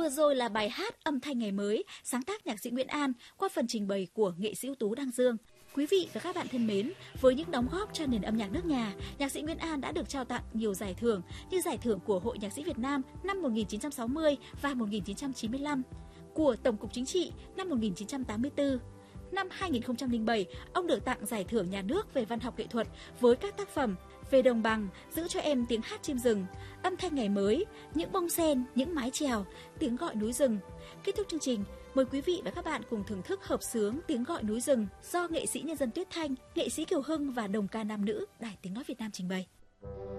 Vừa rồi là bài hát Âm thanh ngày mới, sáng tác nhạc sĩ Nguyễn An qua phần trình bày của nghệ sĩ ưu tú Đăng Dương. Quý vị và các bạn thân mến, với những đóng góp cho nền âm nhạc nước nhà, nhạc sĩ Nguyễn An đã được trao tặng nhiều giải thưởng như giải thưởng của Hội Nhạc sĩ Việt Nam năm 1960 và 1995, của Tổng cục Chính trị năm 1984. Năm 2007, ông được tặng giải thưởng nhà nước về văn học nghệ thuật với các tác phẩm Về đồng bằng, Giữ cho em tiếng hát chim rừng, Âm thanh ngày mới, Những bông sen, Những mái chèo, Tiếng gọi núi rừng. Kết thúc chương trình, mời quý vị và các bạn cùng thưởng thức hợp xướng Tiếng gọi núi rừng do nghệ sĩ nhân dân Tuyết Thanh, nghệ sĩ Kiều Hưng và đồng ca nam nữ Đài Tiếng nói Việt Nam trình bày.